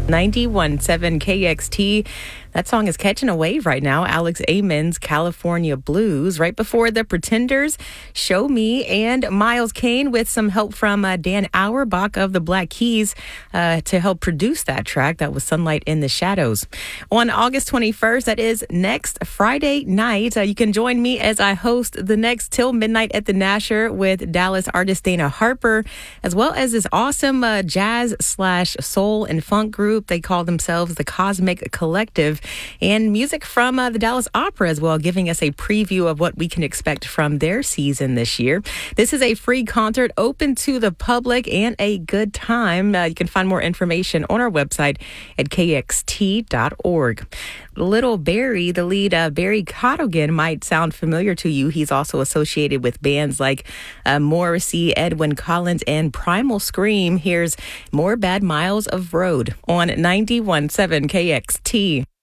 91.7 KXT. That song is catching a wave right now. Alex Amen's California Blues. Right before The Pretenders, Show Me, and Miles Kane with some help from Dan Auerbach of the Black Keys to help produce that track. That was Sunlight in the Shadows. On August 21st, that is next Friday night, you can join me as I host the next Till Midnight at the Nasher with Dallas artist Dana Harper, as well as this awesome jazz/soul and funk group. They call themselves the Cosmic Collective, and music from the Dallas Opera as well, giving us a preview of what we can expect from their season this year. This is a free concert open to the public and a good time. You can find more information on our website at kxt.org. Little Barry, the lead Barry Cottogan, might sound familiar to you. He's also associated with bands like Morrissey, Edwyn Collins, and Primal Scream. Here's More Bad Miles of Road on 91.7 KXT.